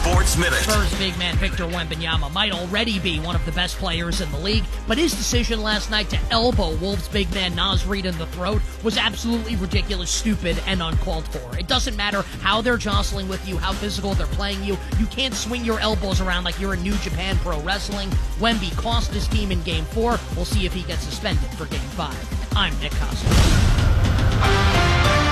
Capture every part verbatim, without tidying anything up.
Sports Minute. Spurs big man Victor Wembanyama might already be one of the best players in the league, but his decision last night to elbow Wolves big man Naz Reid in the throat was absolutely ridiculous, stupid, and uncalled for. It doesn't matter how they're jostling with you, how physical they're playing you. You can't swing your elbows around like you're in New Japan Pro Wrestling. Wemby cost his team in Game four. We'll see if he gets suspended for Game five. I'm Nick Costa.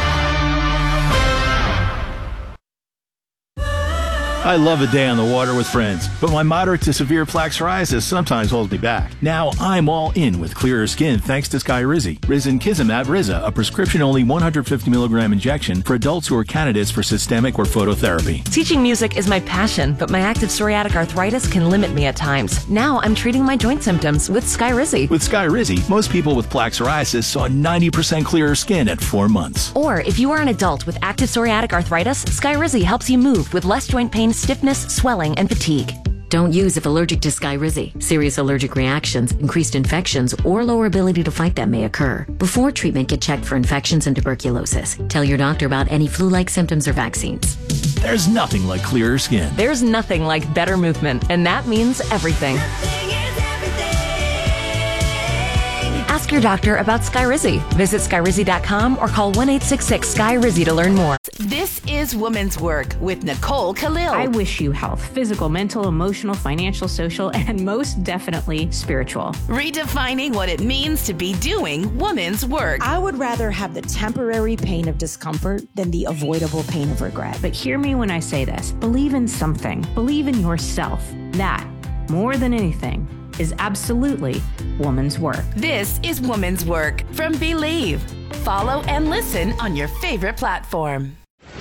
I love a day on the water with friends, but my moderate to severe plaque psoriasis sometimes holds me back. Now I'm all in with clearer skin thanks to Skyrizi. Risankizumab Riza, a prescription-only one hundred fifty milligram injection for adults who are candidates for systemic or phototherapy. Teaching music is my passion, but my active psoriatic arthritis can limit me at times. Now I'm treating my joint symptoms with Skyrizi. With Skyrizi, most people with plaque psoriasis saw ninety percent clearer skin at four months. Or if you are an adult with active psoriatic arthritis, Skyrizi helps you move with less joint pain, stiffness, swelling, and fatigue. Don't use if allergic to Skyrizi. Serious allergic reactions, increased infections, or lower ability to fight them may occur. Before treatment, get checked for infections and tuberculosis. Tell your doctor about any flu-like symptoms or vaccines. There's nothing like clearer skin. There's nothing like better movement, and that means everything. Ask your doctor about Skyrizi. Visit Skyrizi dot com or call one eight six six Sky Rizi to learn more. This is Women's Work with Nicole Khalil. I wish you health, physical, mental, emotional, financial, social, and most definitely spiritual. Redefining what it means to be doing women's work. I would rather have the temporary pain of discomfort than the avoidable pain of regret. But hear me when I say this. Believe in something. Believe in yourself. That, more than anything, is absolutely woman's work. This is Woman's Work from Believe. Follow and listen on your favorite platform.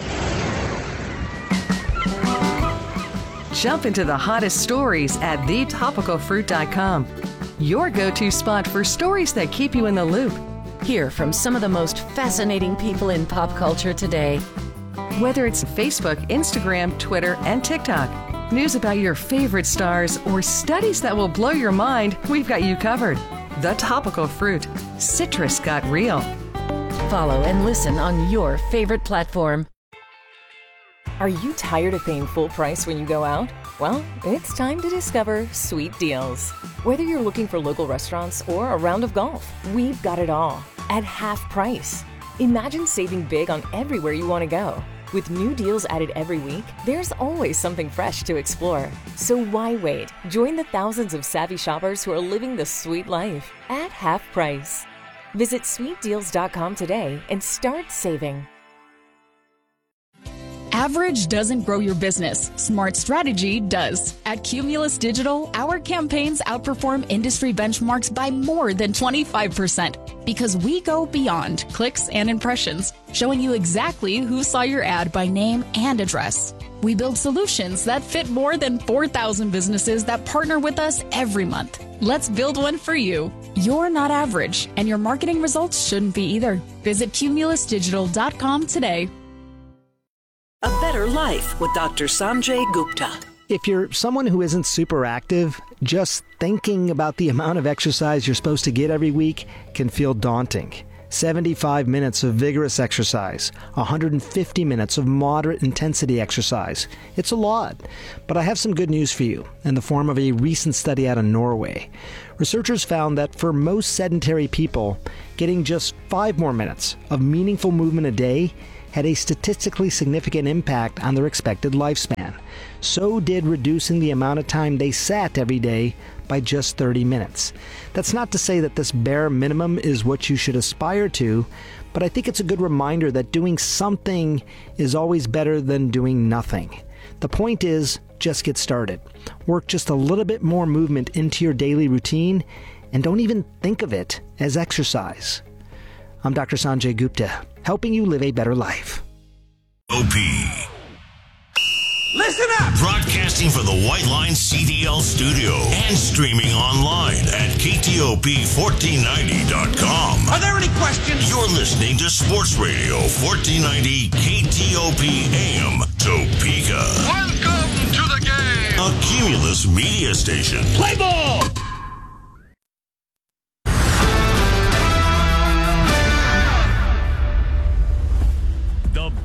Jump into the hottest stories at the topical fruit dot com. Your go-to spot for stories that keep you in the loop. Hear from some of the most fascinating people in pop culture today. Whether it's Facebook, Instagram, Twitter, and TikTok, news about your favorite stars, or studies that will blow your mind, we've got you covered. The Topical Fruit. Citrus got real. Follow and listen on your favorite platform. Are you tired of paying full price when you go out? Well, it's time to discover Sweet Deals. Whether you're looking for local restaurants or a round of golf, we've got it all at half price. Imagine saving big on everywhere you want to go. With new deals added every week, there's always something fresh to explore. So why wait? Join the thousands of savvy shoppers who are living the sweet life at half price. Visit sweet deals dot com today and start saving. Average doesn't grow your business. Smart strategy does. At Cumulus Digital, our campaigns outperform industry benchmarks by more than twenty-five percent because we go beyond clicks and impressions, showing you exactly who saw your ad by name and address. We build solutions that fit more than four thousand businesses that partner with us every month. Let's build one for you. You're not average, and your marketing results shouldn't be either. Visit cumulus digital dot com today. A Better Life with Doctor Sanjay Gupta. If you're someone who isn't super active, just thinking about the amount of exercise you're supposed to get every week can feel daunting. seventy-five minutes of vigorous exercise, one hundred fifty minutes of moderate intensity exercise. It's a lot, but I have some good news for you in the form of a recent study out of Norway. Researchers found that for most sedentary people, getting just five more minutes of meaningful movement a day had a statistically significant impact on their expected lifespan. So did reducing the amount of time they sat every day by just thirty minutes. That's not to say that this bare minimum is what you should aspire to, but I think it's a good reminder that doing something is always better than doing nothing. The point is, just get started. Work just a little bit more movement into your daily routine, and don't even think of it as exercise. I'm Doctor Sanjay Gupta, helping you live a better life. O P. Listen up! Broadcasting for the White Line C D L studio and streaming online at K T O P fourteen ninety dot com. Are there any questions? You're listening to Sports Radio fourteen ninety K T O P A M Topeka. Welcome to the game! A Cumulus media station. Play ball! The biggest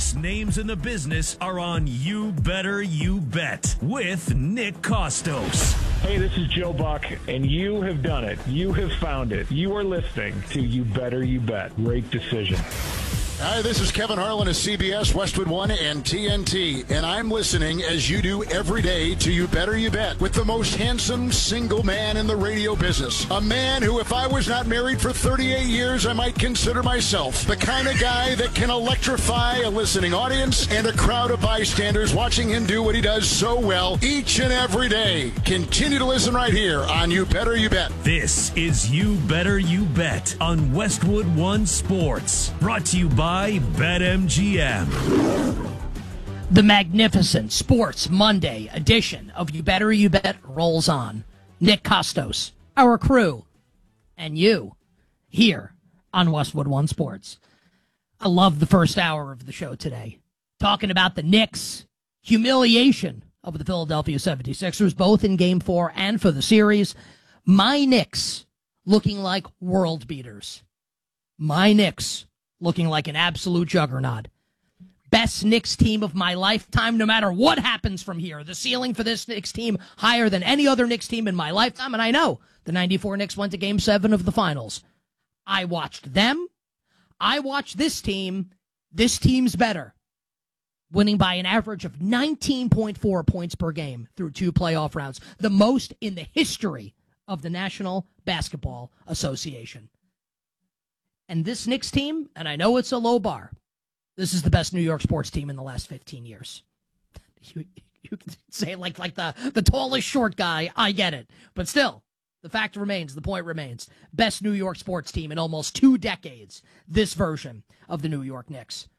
biggest names in the business are on You Better You Bet with Nick Costos. Hey, this is Joe Buck, and you have done it. You have found it. You are listening to You Better You Bet. Great decision. Hi, this is Kevin Harlan of C B S, Westwood One, and T N T, and I'm listening as you do every day to You Better You Bet with the most handsome single man in the radio business. A man who, if I was not married for thirty-eight years, I might consider myself the kind of guy that can electrify a listening audience and a crowd of bystanders watching him do what he does so well each and every day. Continue to listen right here on You Better You Bet. This is You Better You Bet on Westwood One Sports, brought to you by By BetMGM. The magnificent Sports Monday edition of You Better You Bet rolls on. Nick Costos, our crew, and you here on Westwood One Sports. I love the first hour of the show today. Talking about the Knicks' humiliation of the Philadelphia seventy-sixers, both in Game four and for the series. My Knicks looking like world beaters. My Knicks looking like an absolute juggernaut. Best Knicks team of my lifetime, no matter what happens from here. The ceiling for this Knicks team higher than any other Knicks team in my lifetime, and I know the ninety-four Knicks went to Game seven of the finals. I watched them. I watched this team. This team's better. Winning by an average of nineteen point four points per game through two playoff rounds. The most in the history of the National Basketball Association. And this Knicks team, and I know it's a low bar, this is the best New York sports team in the last fifteen years. You, you can say it like, like the, the tallest short guy, I get it. But still, the fact remains, the point remains. Best New York sports team in almost two decades, this version of the New York Knicks.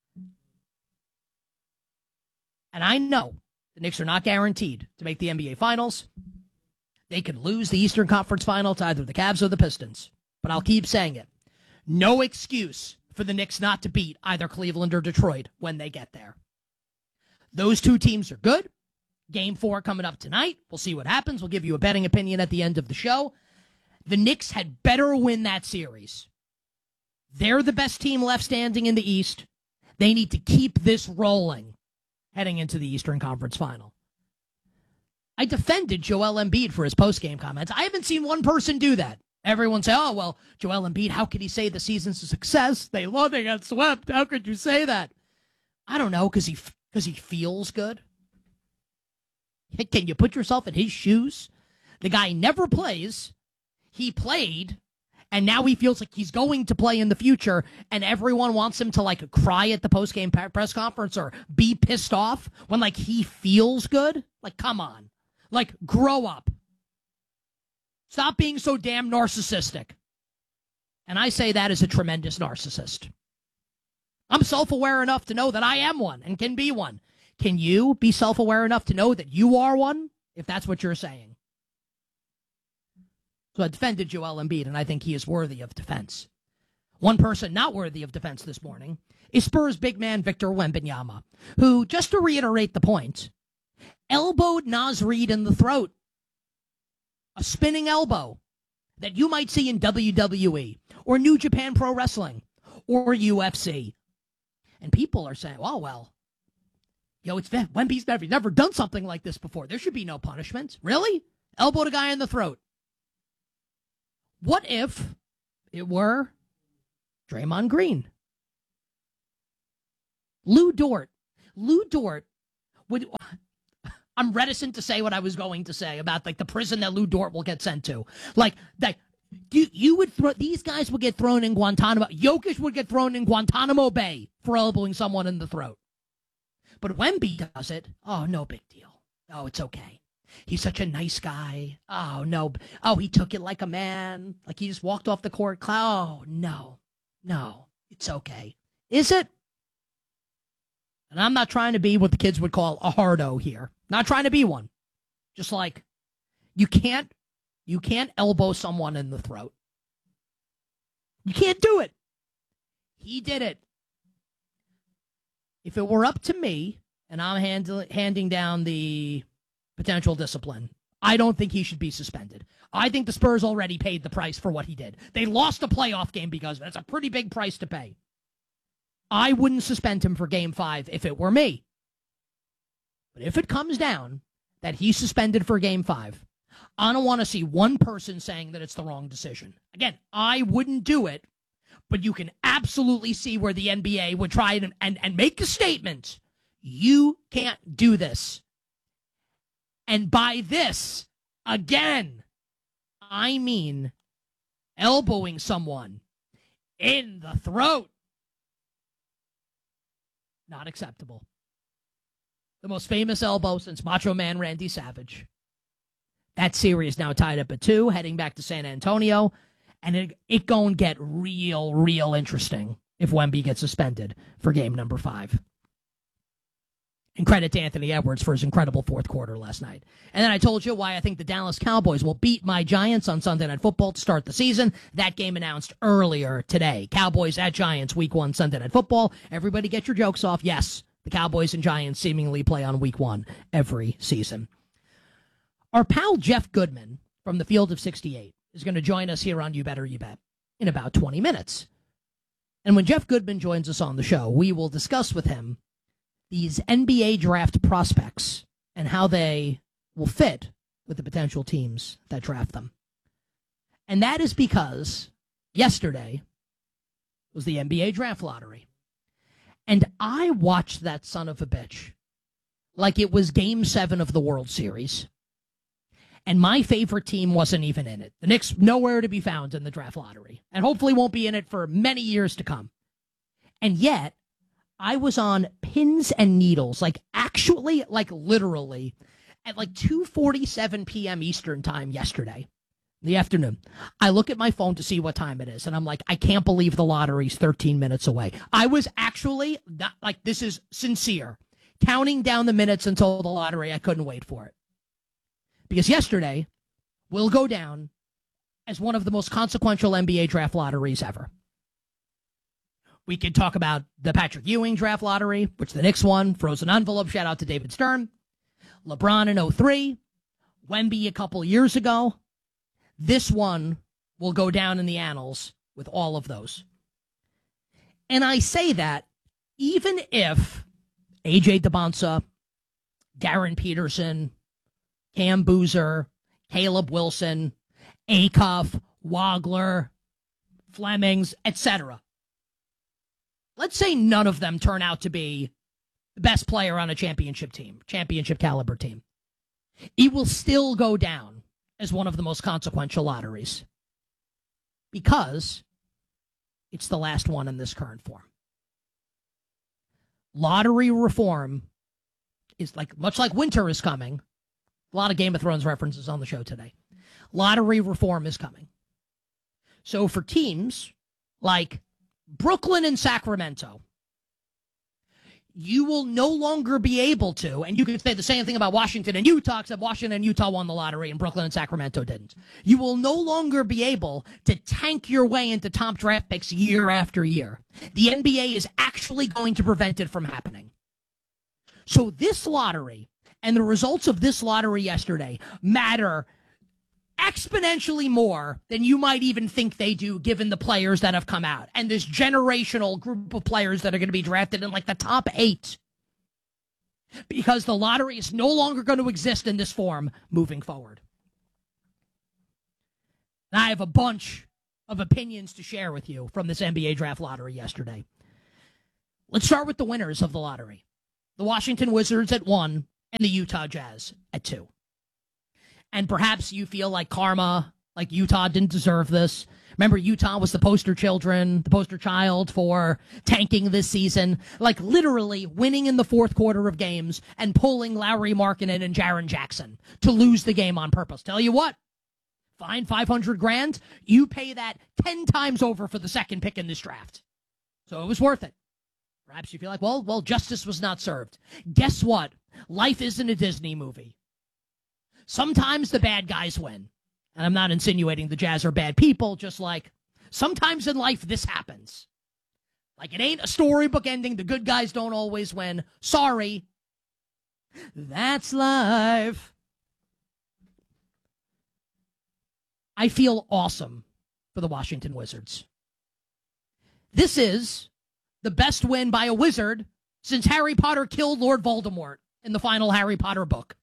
And I know the Knicks are not guaranteed to make the N B A Finals. They could lose the Eastern Conference Final to either the Cavs or the Pistons. But I'll keep saying it. No excuse for the Knicks not to beat either Cleveland or Detroit when they get there. Those two teams are good. Game four coming up tonight. We'll see what happens. We'll give you a betting opinion at the end of the show. The Knicks had better win that series. They're the best team left standing in the East. They need to keep this rolling heading into the Eastern Conference Final. I defended Joel Embiid for his post-game comments. I haven't seen one person do that. Everyone say, oh, well, Joel Embiid, how could he say the season's a success? They love they got swept. How could you say that? I don't know, because he, because he feels good. Can you put yourself in his shoes? The guy never plays. He played, and now he feels like he's going to play in the future, and everyone wants him to, like, cry at the post-game press conference or be pissed off when, like, he feels good? Like, come on. Like, grow up. Stop being so damn narcissistic. And I say that as a tremendous narcissist. I'm self-aware enough to know that I am one and can be one. Can you be self-aware enough to know that you are one, if that's what you're saying? So I defended Joel Embiid, and I think he is worthy of defense. One person not worthy of defense this morning is Spurs big man Victor Wembanyama, who, just to reiterate the point, elbowed Naz Reid in the throat. A spinning elbow that you might see in W W E or New Japan Pro Wrestling or U F C. And people are saying, oh, well, yo, it's Wemby's never, never done something like this before. There should be no punishment. Really? Elbowed a guy in the throat. What if it were Draymond Green? Lou Dort. Lou Dort would... I'm reticent to say what I was going to say about, like, the prison that Lou Dort will get sent to. Like, that you, you would throw, these guys would get thrown in Guantanamo. Jokic would get thrown in Guantanamo Bay for elbowing someone in the throat. But Wemby does it. Oh, no big deal. Oh, it's okay. He's such a nice guy. Oh, no. Oh, he took it like a man. Like he just walked off the court. Oh, no. No. It's okay. Is it? And I'm not trying to be what the kids would call a hardo here. Not trying to be one. Just like, you can't, you can't elbow someone in the throat. You can't do it. He did it. If it were up to me, and I'm hand, handing down the potential discipline, I don't think he should be suspended. I think the Spurs already paid the price for what he did. They lost a playoff game because that's a pretty big price to pay. I wouldn't suspend him for game five if it were me. But if it comes down that he's suspended for game five, I don't want to see one person saying that it's the wrong decision. Again, I wouldn't do it, but you can absolutely see where the N B A would try and, and, and make a statement. You can't do this. And by this, again, I mean elbowing someone in the throat. Not acceptable. The most famous elbow since Macho Man Randy Savage. That series now tied up at two, heading back to San Antonio. And it, it going to get real, real interesting if Wemby gets suspended for game number five. And credit to Anthony Edwards for his incredible fourth quarter last night. And then I told you why I think the Dallas Cowboys will beat my Giants on Sunday Night Football to start the season. That game announced earlier today. Cowboys at Giants, week one, Sunday Night Football. Everybody get your jokes off. Yes, the Cowboys and Giants seemingly play on week one every season. Our pal Jeff Goodman from the Field of sixty-eight is going to join us here on You Better You Bet in about twenty minutes. And when Jeff Goodman joins us on the show, we will discuss with him these N B A draft prospects and how they will fit with the potential teams that draft them. And that is because yesterday was the N B A draft lottery. And I watched that son of a bitch like it was game seven of the World Series. And my favorite team wasn't even in it. The Knicks, nowhere to be found in the draft lottery. And hopefully won't be in it for many years to come. And yet, I was on pins and needles, like actually, like literally, at like two forty-seven p.m. Eastern time yesterday, in the afternoon. I look at my phone to see what time it is, and I'm like, I can't believe the lottery's thirteen minutes away. I was actually, not, like, this is sincere, counting down the minutes until the lottery. I couldn't wait for it. Because yesterday will go down as one of the most consequential N B A draft lotteries ever. We could talk about the Patrick Ewing draft lottery, which the Knicks won. Frozen envelope, shout out to David Stern. LeBron in oh three. Wemby a couple years ago. This one will go down in the annals with all of those. And I say that even if A J DeBonsa, Darren Peterson, Cam Boozer, Caleb Wilson, Acuff, Wagler, Flemings, et cetera. Let's say none of them turn out to be the best player on a championship team, championship caliber team. It will still go down as one of the most consequential lotteries because it's the last one in this current form. Lottery reform is like, much like winter is coming. A lot of Game of Thrones references on the show today. Lottery reform is coming. So for teams like Brooklyn and Sacramento, you will no longer be able to, and you could say the same thing about Washington and Utah, except Washington and Utah won the lottery and Brooklyn and Sacramento didn't. You will no longer be able to tank your way into top draft picks year after year. The N B A is actually going to prevent it from happening. So this lottery and the results of this lottery yesterday matter exponentially more than you might even think they do, given the players that have come out and this generational group of players that are going to be drafted in like the top eight, because the lottery is no longer going to exist in this form moving forward. And I have a bunch of opinions to share with you from this N B A draft lottery yesterday. Let's start with the winners of the lottery. The Washington Wizards at one and the Utah Jazz at two. And perhaps you feel like karma, like Utah didn't deserve this. Remember, Utah was the poster children, the poster child for tanking this season, like literally winning in the fourth quarter of games and pulling Lauri Markkanen and Jaren Jackson to lose the game on purpose. Tell you what, fine, five hundred grand, you pay that ten times over for the second pick in this draft. So it was worth it. Perhaps you feel like, well, well, justice was not served. Guess what? Life isn't a Disney movie. Sometimes the bad guys win. And I'm not insinuating the Jazz are bad people, just like sometimes in life this happens. Like it ain't a storybook ending. The good guys don't always win. Sorry. That's life. I feel awesome for the Washington Wizards. This is the best win by a Wizard since Harry Potter killed Lord Voldemort in the final Harry Potter book.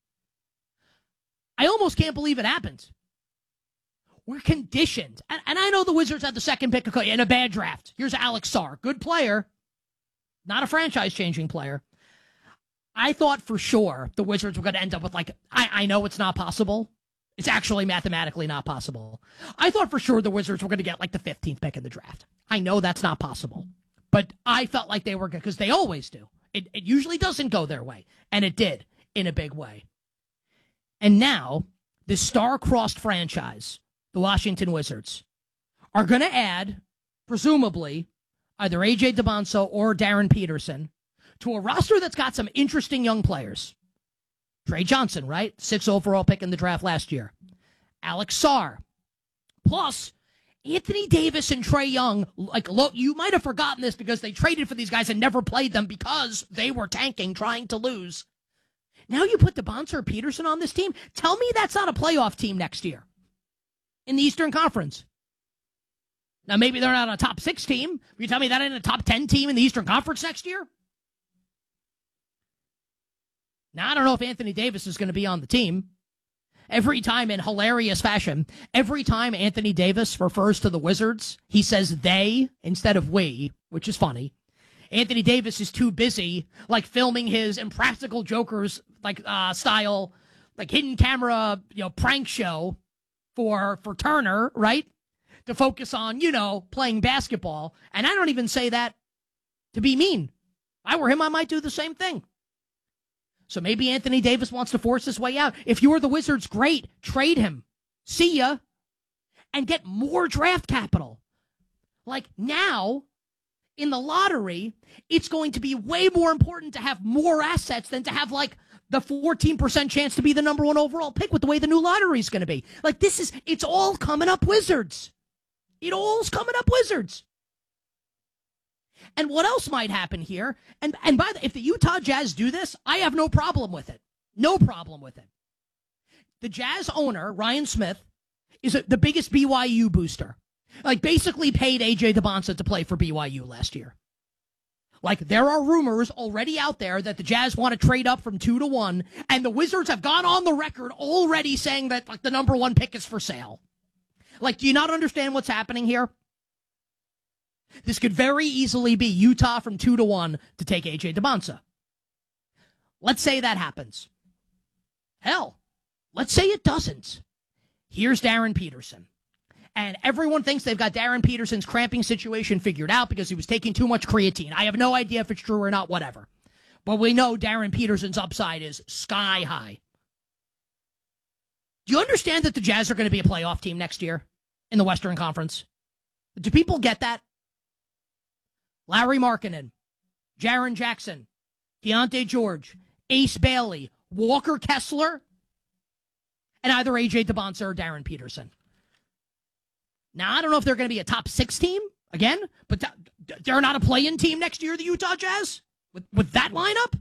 I almost can't believe it happened. We're conditioned. And, and I know the Wizards had the second pick in a bad draft. Here's Alex Sarr. Good player. Not a franchise-changing player. I thought for sure the Wizards were going to end up with, like, I, I know it's not possible. It's actually mathematically not possible. I thought for sure the Wizards were going to get, like, the fifteenth pick in the draft. I know that's not possible. But I felt like they were good, because they always do. It, it usually doesn't go their way. And it did, in a big way. And now, this star-crossed franchise, the Washington Wizards, are going to add, presumably, either A J DeBonso or Darren Peterson to a roster that's got some interesting young players. Trey Johnson, right? Sixth overall pick in the draft last year. Alex Sarr. Plus, Anthony Davis and Trae Young. Like, look, you might have forgotten this because they traded for these guys and never played them because they were tanking, trying to lose. Now you put DeBonso or Peterson on this team. Tell me that's not a playoff team next year in the Eastern Conference. Now, maybe they're not a top six team. You tell me that ain't a top ten team in the Eastern Conference next year? Now, I don't know if Anthony Davis is going to be on the team. Every time, in hilarious fashion, every time Anthony Davis refers to the Wizards, he says they instead of we, which is funny. Anthony Davis is too busy, like, filming his Impractical Jokers, like, uh, style, like, hidden camera, you know, prank show for, for Turner, right? To focus on, you know, playing basketball. And I don't even say that to be mean. If I were him, I might do the same thing. So maybe Anthony Davis wants to force his way out. If you're the Wizards, great. Trade him. See ya. And get more draft capital. Like, now, in the lottery, it's going to be way more important to have more assets than to have, like, the fourteen percent chance to be the number one overall pick with the way the new lottery is going to be. Like, this is, it's all coming up Wizards. It all's coming up Wizards. And what else might happen here? And and by the, if the Utah Jazz do this, I have no problem with it. No problem with it. The Jazz owner, Ryan Smith, is a, the biggest B Y U booster. Like, basically paid A J DeBonso to play for B Y U last year. Like, there are rumors already out there that the Jazz want to trade up from two to one, and the Wizards have gone on the record already saying that, like, the number one pick is for sale. Like, do you not understand what's happening here? This could very easily be Utah from two to one to take A J DeBonso. Let's say that happens. Hell, let's say it doesn't. Here's Darren Peterson. And everyone thinks they've got Darren Peterson's cramping situation figured out because he was taking too much creatine. I have no idea if it's true or not, whatever. But we know Darren Peterson's upside is sky high. Do you understand that the Jazz are going to be a playoff team next year in the Western Conference? Do people get that? Larry Markkinen, Jaren Jackson, Deontay George, Ace Bailey, Walker Kessler, and either A J DeBonso or Darren Peterson. Now, I don't know if they're going to be a top six team again, but th- they're not a play-in team next year, the Utah Jazz, with, with that lineup.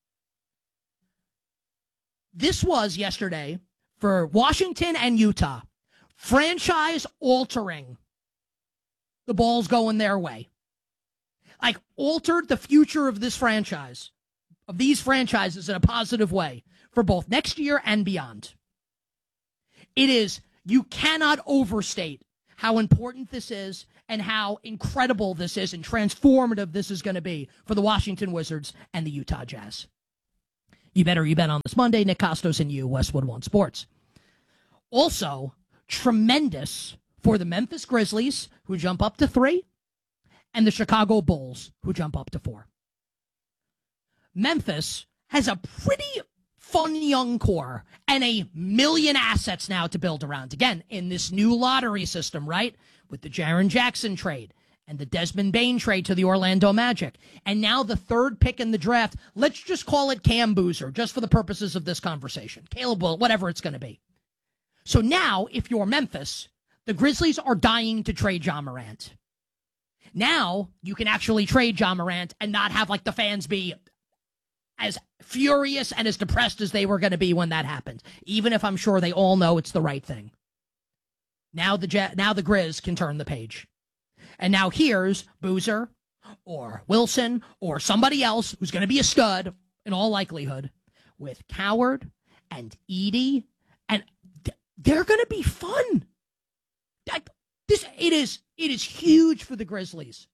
This was yesterday for Washington and Utah, franchise altering. The ball's going their way. Like, altered the future of this franchise, of these franchises in a positive way for both next year and beyond. It is, you cannot overstate how important this is and how incredible this is and transformative this is going to be for the Washington Wizards and the Utah Jazz. You better, you bet on this Monday. Nick Costos and you, Westwood One Sports. Also, tremendous for the Memphis Grizzlies, who jump up to three, and the Chicago Bulls, who jump up to four. Memphis has a pretty fun young core and a million assets now to build around. Again, in this new lottery system, right? With the Jaren Jackson trade and the Desmond Bane trade to the Orlando Magic. And now the third pick in the draft. Let's just call it Cam Boozer, just for the purposes of this conversation. Caleb Will, whatever it's going to be. So now, if you're Memphis, the Grizzlies are dying to trade Ja Morant. Now, you can actually trade Ja Morant and not have, like, the fans be as furious and as depressed as they were going to be when that happened, even if I'm sure they all know it's the right thing. Now the now the Grizz can turn the page. And now here's Boozer, or Wilson or somebody else who's going to be a stud in all likelihood with Coward and Edey, and th- they're going to be fun. That, this it is it is huge for the Grizzlies.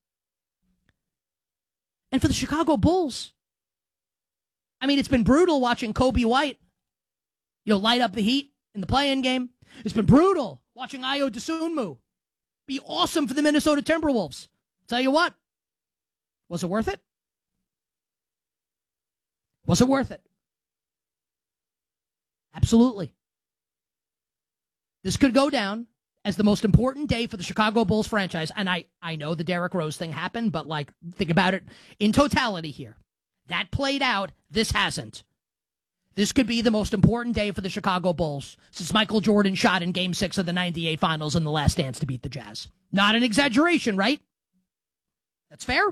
And for the Chicago Bulls. I mean, it's been brutal watching Kobe White, you know, light up the Heat in the play-in game. It's been brutal watching Ayo Dosunmu be awesome for the Minnesota Timberwolves. Tell you what, was it worth it? Was it worth it? Absolutely. This could go down as the most important day for the Chicago Bulls franchise. And I, I know the Derrick Rose thing happened, but, like, think about it in totality here. That played out. This hasn't. This could be the most important day for the Chicago Bulls since Michael Jordan shot in Game six of the ninety-eight Finals in the Last Dance to beat the Jazz. Not an exaggeration, right? That's fair?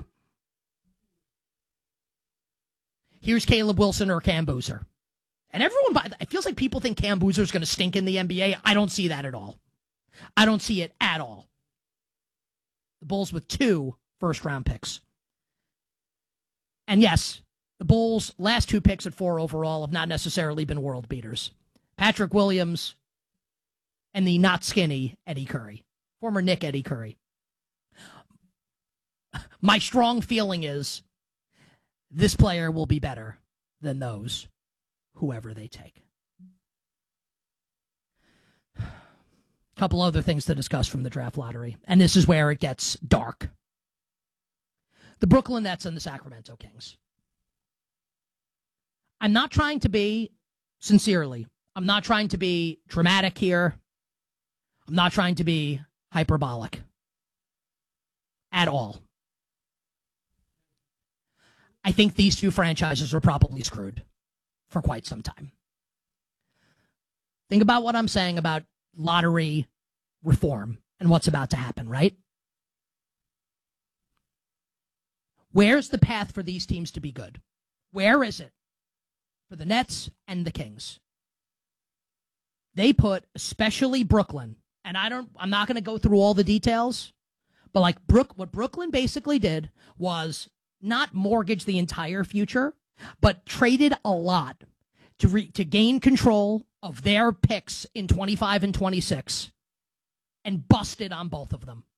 Here's Caleb Wilson or Cam Boozer. And everyone, it feels like people think Cam Boozer is going to stink in the N B A. I don't see that at all. I don't see it at all. The Bulls with two first-round picks. And yes, the Bulls' last two picks at four overall have not necessarily been world beaters. Patrick Williams and the not skinny Eddie Curry. Former Nick Eddie Curry. My strong feeling is this player will be better than those, whoever they take. A couple other things to discuss from the draft lottery, and this is where it gets dark. The Brooklyn Nets and the Sacramento Kings. I'm not trying to be, sincerely, I'm not trying to be dramatic here. I'm not trying to be hyperbolic at all. I think these two franchises are probably screwed for quite some time. Think about what I'm saying about lottery reform and what's about to happen, right? Where's the path for these teams to be good? Where is it for the Nets and the Kings? They put, especially Brooklyn, and I don't, I'm not going to go through all the details, but like Brook, what Brooklyn basically did was not mortgage the entire future, but traded a lot to re, to gain control of their picks in twenty-five and twenty-six and busted on both of them.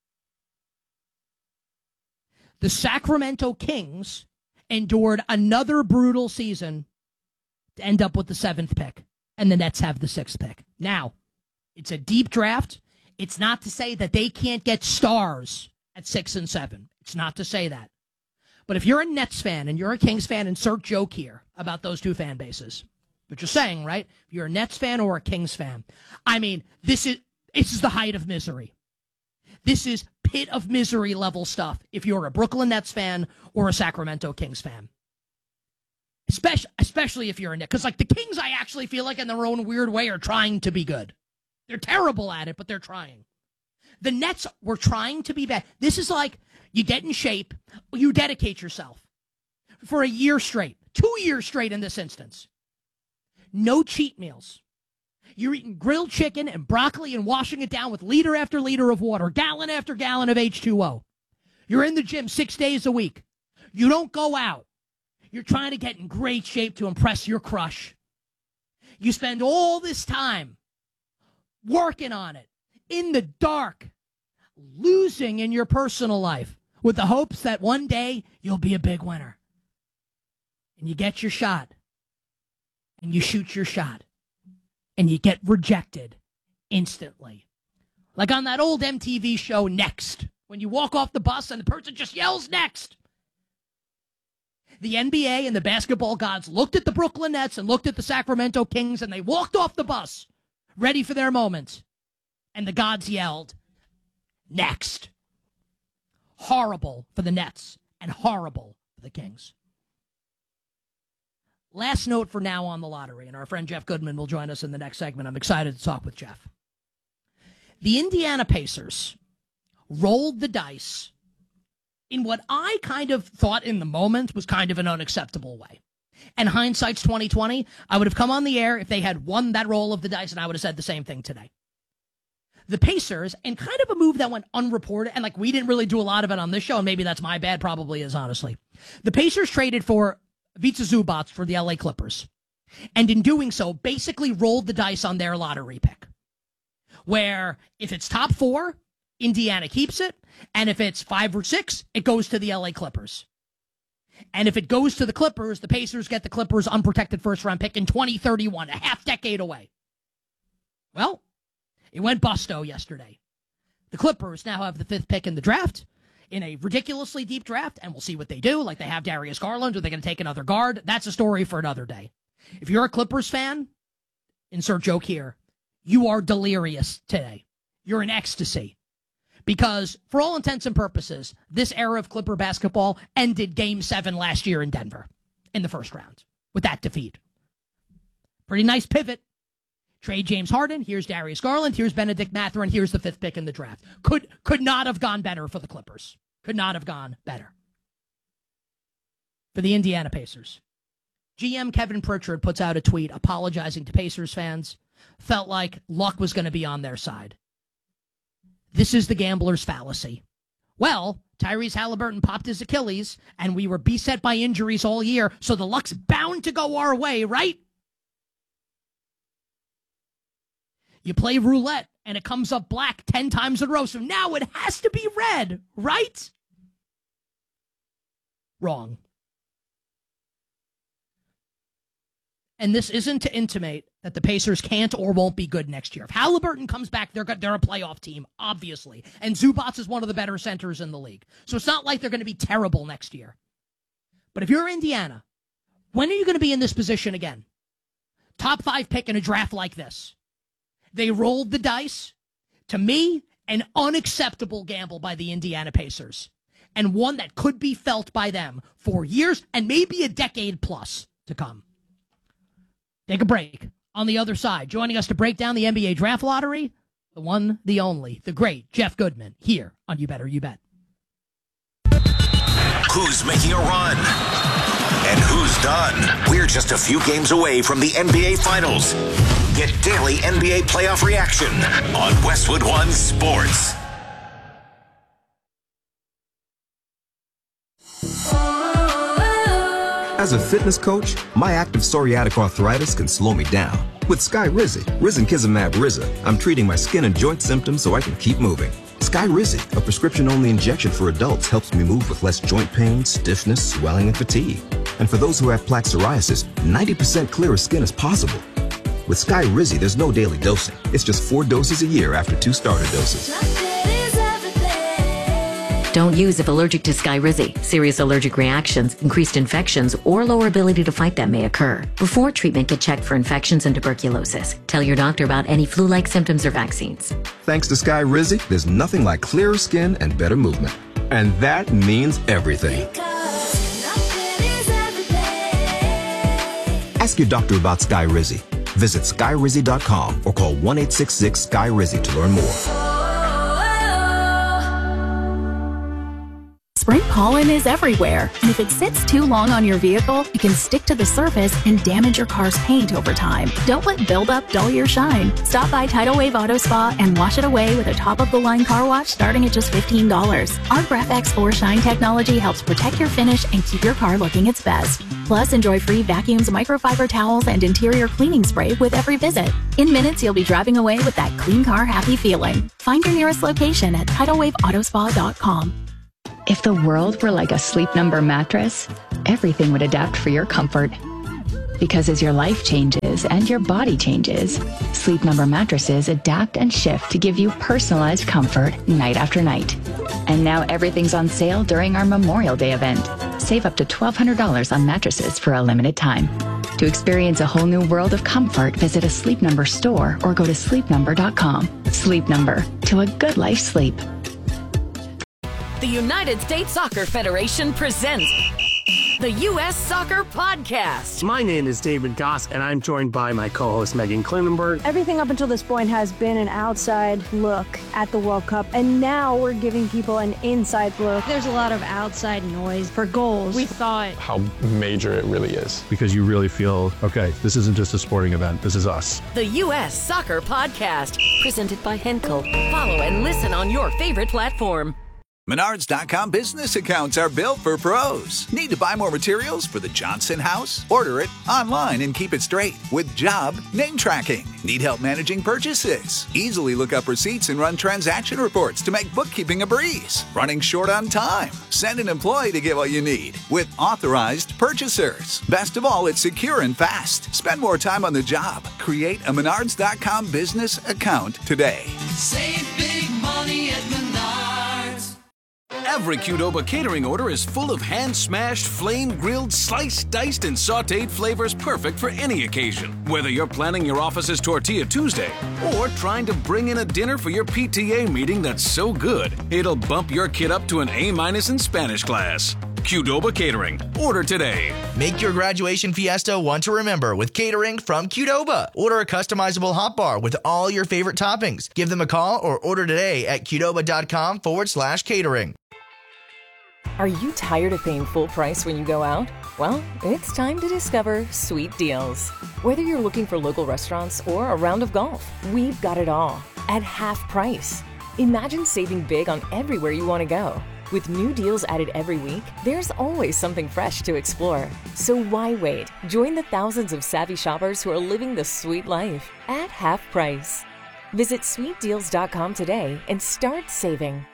The Sacramento Kings endured another brutal season to end up with the seventh pick, and the Nets have the sixth pick. Now, it's a deep draft. It's not to say that they can't get stars at six and seven. It's not to say that. But if you're a Nets fan and you're a Kings fan, insert joke here about those two fan bases. But you're saying, right? If you're a Nets fan or a Kings fan, I mean, this is this is the height of misery. This is pit of misery level stuff if you're a Brooklyn Nets fan or a Sacramento Kings fan. Especially, especially if you're a Knicks. Because, like, the Kings, I actually feel like in their own weird way are trying to be good. They're terrible at it, but they're trying. The Nets were trying to be bad. This is like you get in shape, you dedicate yourself for a year straight, two years straight in this instance. No cheat meals. You're eating grilled chicken and broccoli and washing it down with liter after liter of water, gallon after gallon of H two O. You're in the gym six days a week. You don't go out. You're trying to get in great shape to impress your crush. You spend all this time working on it, in the dark, losing in your personal life, with the hopes that one day you'll be a big winner. And you get your shot, and you shoot your shot, and you get rejected instantly. Like on that old M T V show, Next, when you walk off the bus and the person just yells, "Next!" The N B A and the basketball gods looked at the Brooklyn Nets and looked at the Sacramento Kings, and they walked off the bus, ready for their moment. And the gods yelled, "Next." Horrible for the Nets and horrible for the Kings. Last note for now on the lottery, and our friend Jeff Goodman will join us in the next segment. I'm excited to talk with Jeff. The Indiana Pacers rolled the dice in what I kind of thought in the moment was kind of an unacceptable way. And hindsight's twenty twenty, I would have come on the air if they had won that roll of the dice, and I would have said the same thing today. the Pacers, and kind of a move that went unreported, and like we didn't really do a lot of it on this show, and maybe that's my bad, probably is, honestly. The Pacers traded for Ivica Zubac for the L A Clippers, and in doing so, basically rolled the dice on their lottery pick, where if it's top four, Indiana keeps it, and if it's five or six, it goes to the L A Clippers. And if it goes to the Clippers, the Pacers get the Clippers' unprotected first-round pick in twenty thirty-one, a half decade away. Well, it went busto yesterday. The Clippers now have the fifth pick in the draft, in a ridiculously deep draft, and we'll see what they do. Like they have Darius Garland, or they're going to take another guard. That's a story for another day. If you're a Clippers fan, insert joke here, you are delirious today. You're in ecstasy. Because for all intents and purposes, this era of Clipper basketball ended Game seven last year in Denver in the first round with that defeat. Pretty nice pivot. Trade James Harden. Here's Darius Garland. Here's Benedict Mathurin. Here's the fifth pick in the draft. Could, could not have gone better for the Clippers. Could not have gone better. For the Indiana Pacers, G M Kevin Pritchard puts out a tweet apologizing to Pacers fans. Felt like luck was going to be on their side. This is the gambler's fallacy. Well, Tyrese Halliburton popped his Achilles, and we were beset by injuries all year, so the luck's bound to go our way, right? You play roulette, and it comes up black ten times in a row, so now it has to be red, right? Wrong. And this isn't to intimate that the Pacers can't or won't be good next year. If Halliburton comes back, they're they're a playoff team, obviously. And Zubac is one of the better centers in the league. So it's not like they're going to be terrible next year. But if you're Indiana, when are you going to be in this position again? Top five pick in a draft like this. They rolled the dice. To me, an unacceptable gamble by the Indiana Pacers. And one that could be felt by them for years and maybe a decade plus to come. Take a break. On the other side, joining us to break down the N B A draft lottery, the one, the only, the great Jeff Goodman, here on You Better You Bet. Who's making a run? And who's done? We're just a few games away from the N B A Finals. Get daily N B A playoff reaction on Westwood One Sports. As a fitness coach, my active psoriatic arthritis can slow me down. With Skyrizi, Risankizumab Riza, I'm treating my skin and joint symptoms so I can keep moving. Skyrizi, a prescription-only injection for adults, helps me move with less joint pain, stiffness, swelling, and fatigue. And for those who have plaque psoriasis, ninety percent clearer skin is possible. With Skyrizi, there's no daily dosing. It's just four doses a year after two starter doses. Don't use if allergic to Skyrizi. Serious allergic reactions, increased infections, or lower ability to fight them may occur. Before treatment, get checked for infections and tuberculosis. Tell your doctor about any flu-like symptoms or vaccines. Thanks to Skyrizi, there's nothing like clearer skin and better movement. And that means everything. Ask your doctor about Skyrizi. Visit Skyrizi dot com or call one eight six six Sky Rizi to learn more. Spring pollen is everywhere, and if it sits too long on your vehicle, it can stick to the surface and damage your car's paint over time. Don't let buildup dull your shine. Stop by Tidal Wave Auto Spa and wash it away with a top-of-the-line car wash starting at just fifteen dollars. Our Graph-X four Shine technology helps protect your finish and keep your car looking its best. Plus, enjoy free vacuums, microfiber towels, and interior cleaning spray with every visit. In minutes, you'll be driving away with that clean car happy feeling. Find your nearest location at tidal wave auto spa dot com. If the world were like a Sleep Number mattress, everything would adapt for your comfort. Because as your life changes and your body changes, Sleep Number mattresses adapt and shift to give you personalized comfort night after night. And now everything's on sale during our Memorial Day event. Save up to twelve hundred dollars on mattresses for a limited time. To experience a whole new world of comfort, visit a Sleep Number store or go to sleep number dot com. Sleep Number, to a good life sleep. The United States Soccer Federation presents the U S Soccer Podcast. My name is David Goss, and I'm joined by my co-host Megan Klinenberg. Everything up until this point has been an outside look at the World Cup, and now we're giving people an inside look. There's a lot of outside noise for goals. We thought how major it really is. Because you really feel, okay, this isn't just a sporting event, this is us. The U S Soccer Podcast, presented by Henkel. Follow and listen on your favorite platform. Menards dot com business accounts are built for pros. Need to buy more materials for the Johnson house? Order it online and keep it straight with job name tracking. Need help managing purchases? Easily look up receipts and run transaction reports to make bookkeeping a breeze. Running short on time? Send an employee to get what you need with authorized purchasers. Best of all, it's secure and fast. Spend more time on the job. Create a Menards dot com business account today. Save big money at Menards. Every Qdoba catering order is full of hand-smashed, flame-grilled, sliced, diced, and sautéed flavors perfect for any occasion. Whether you're planning your office's Tortilla Tuesday or trying to bring in a dinner for your P T A meeting that's so good, it'll bump your kid up to an A-minus in Spanish class. Qdoba Catering. Order today. Make your graduation fiesta one to remember with catering from Qdoba. Order a customizable hot bar with all your favorite toppings. Give them a call or order today at Qdoba.com forward slash catering. Are you tired of paying full price when you go out? Well, it's time to discover Sweet Deals. Whether you're looking for local restaurants or a round of golf, we've got it all at half price. Imagine saving big on everywhere you want to go. With new deals added every week, there's always something fresh to explore. So why wait? Join the thousands of savvy shoppers who are living the sweet life at half price. Visit sweet deals dot com today and start saving.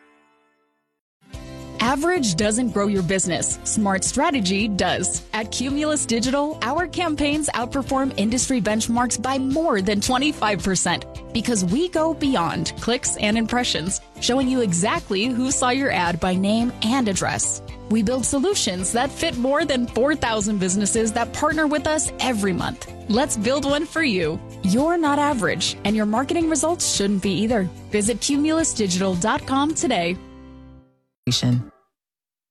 Average doesn't grow your business. Smart strategy does. At Cumulus Digital, our campaigns outperform industry benchmarks by more than twenty-five percent because we go beyond clicks and impressions, showing you exactly who saw your ad by name and address. We build solutions that fit more than four thousand businesses that partner with us every month. Let's build one for you. You're not average, and your marketing results shouldn't be either. Visit Cumulus Digital dot com today.